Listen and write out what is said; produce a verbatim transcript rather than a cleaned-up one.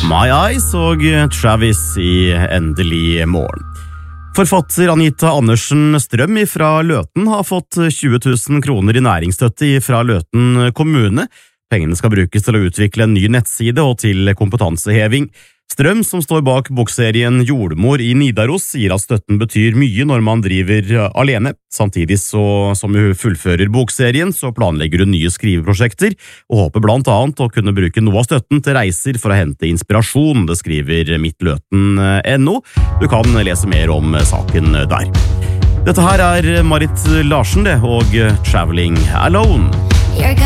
My Eyes og Travis i Endelig morgen. Forfatter Anita Andersen Strøm fra Løten har fått tjue tusen kroner i næringsstøtte fra Løten kommune. Pengene skal brukes til å utvikle en ny nettside og til kompetanseheving. Strøm, som står bak bokserien Jordmor i Nidaros, sier at støtten betyr mye når man driver alene. Samtidig så, som hun fullfører bokserien, så planlegger hun nye skriveprosjekter, og håper blant annet å kunne bruke noe av støtten til reiser for å hente inspirasjon, det skriver midtløten punktum no. Du kan lese mer om saken der. Dette her er Marit Larsen det, og Traveling Alone.